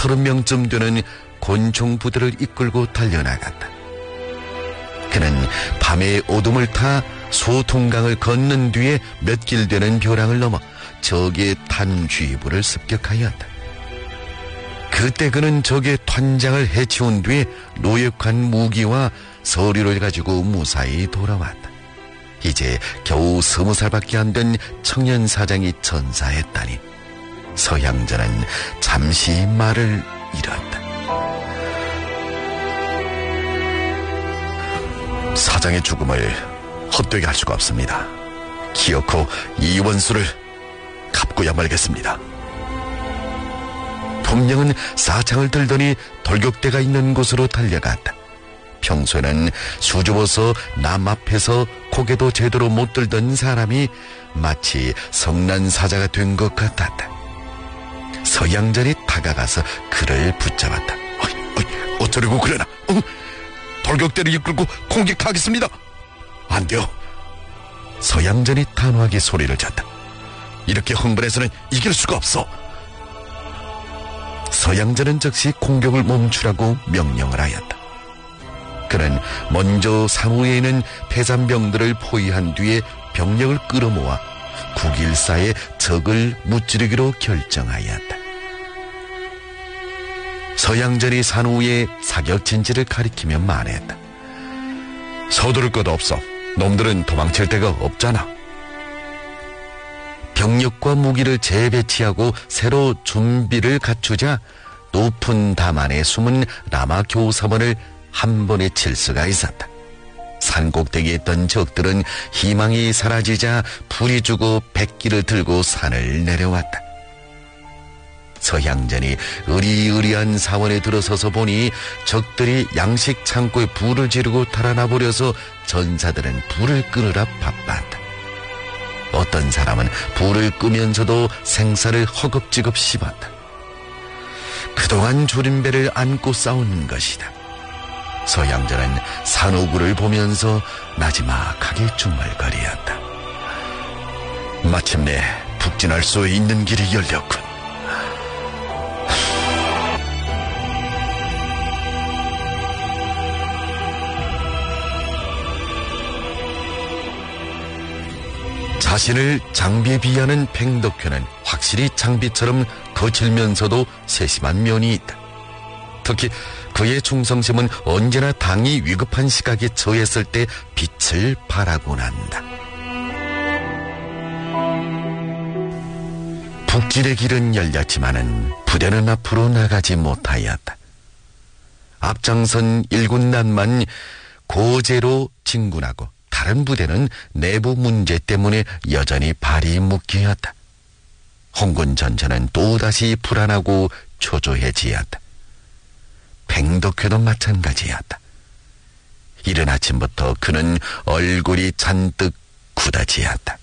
30명쯤 되는 곤충 부대를 이끌고 달려나갔다. 그는 밤의 어둠을 타 소통강을 건넌 뒤에 몇 길 되는 벼랑을 넘어 적의 탄쥐부를 습격하였다. 그때 그는 적의团장을 해치운 뒤에 노역한 무기와 서류를 가지고 무사히 돌아왔다. 이제 겨우 20살밖에 안 된 청년 사장이 전사했다니 서양전은 잠시 말을 잃었다. 사장의 죽음을 헛되게 할 수가 없습니다. 기어코 이 원수를 갚고야 말겠습니다. 분명은 사창을 들더니 돌격대가 있는 곳으로 달려갔다. 평소에는 수줍어서 남 앞에서 고개도 제대로 못 들던 사람이 마치 성난사자가 된 것 같았다. 서양전이 다가가서 그를 붙잡았다. 어쩌려고 그러나? 돌격대를 이끌고 공격하겠습니다. 안 돼요. 서양전이 단호하게 소리를 쳤다. 이렇게 흥분해서는 이길 수가 없어. 서양전은 즉시 공격을 멈추라고 명령을 하였다. 그는 먼저 사무에 있는 폐잔병들을 포위한 뒤에 병력을 끌어모아 9.14의 적을 무찌르기로 결정하였다. 서양전이 산후에 사격진지를 가리키며 말했다. 서두를 것도 없어. 놈들은 도망칠 데가 없잖아. 병력과 무기를 재배치하고 새로 준비를 갖추자 높은 담 안에 숨은 라마 교사원을 한 번에 칠 수가 있었다. 산꼭대기에 있던 적들은 희망이 사라지자 불이 주고 백기를 들고 산을 내려왔다. 서양전이 으리으리한 사원에 들어서서 보니 적들이 양식 창고에 불을 지르고 달아나 버려서 전사들은 불을 끄느라 바빴다. 어떤 사람은 불을 끄면서도 생사를 허겁지겁 씹었다. 그동안 조림배를 안고 싸운 것이다. 서양전은 산호구를 보면서 나지막하게 중얼거리었다. 마침내 북진할 수 있는 길이 열렸군. 자신을 장비에 비하는 팽덕회는 확실히 장비처럼 거칠면서도 세심한 면이 있다. 특히 그의 충성심은 언제나 당이 위급한 시각에 처했을 때 빛을 발하곤 한다. 북진의 길은 열렸지만은 부대는 앞으로 나가지 못하였다. 앞장선 1군단만 고제로 진군하고 다른 부대는 내부 문제 때문에 여전히 발이 묶였다. 홍군 전체는 또다시 불안하고 초조해지었다. 팽덕회도 마찬가지였다. 이른 아침부터 그는 얼굴이 잔뜩 굳어지었다.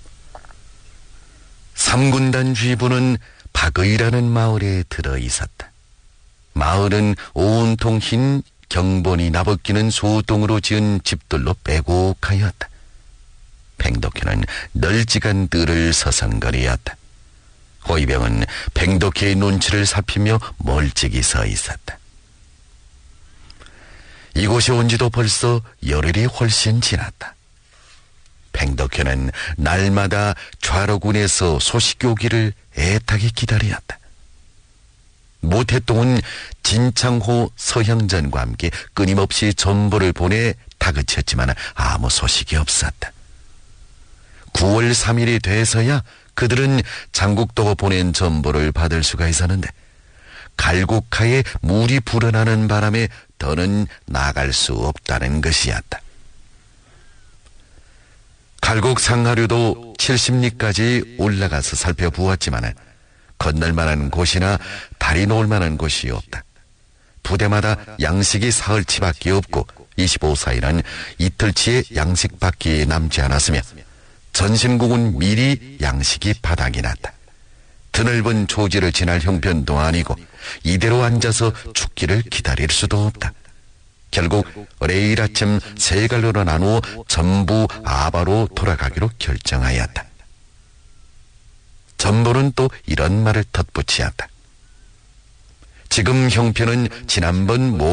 3군단 쥐부는 박의라는 마을에 들어 있었다. 마을은 온통 흰 경본이 나벗기는 소동으로 지은 집들로 빼곡하였다. 팽덕회는 널찍한 뜰을 서성거리었다. 호위병은 팽덕회의 눈치를 살피며 멀찍이 서 있었다. 이곳에 온 지도 벌써 열흘이 훨씬 지났다. 팽덕회는 날마다 좌로군에서 소식이 오기를 애타게 기다렸다. 모태똥은 진창호 서형전과 함께 끊임없이 전보를 보내 다그쳤지만 아무 소식이 없었다. 9월 3일이 돼서야 그들은 장국도가 보낸 전보를 받을 수가 있었는데 갈곡하에 물이 불어나는 바람에 더는 나갈 수 없다는 것이었다. 갈곡 상하류도 70리까지 올라가서 살펴보았지만 건널 만한 곳이나 다리 놓을 만한 곳이 없다. 부대마다 양식이 사흘치밖에 없고 25사일은 이틀치의 양식밖에 남지 않았으며 전신국은 미리 양식이 바닥이 났다. 드넓은 초지를 지날 형편도 아니고 이대로 앉아서 죽기를 기다릴 수도 없다. 결국 내일 아침 세 갈로로 나누어 전부 아바로 돌아가기로 결정하였다. 전보는 또 이런 말을 덧붙이었다. 지금 형편은 지난번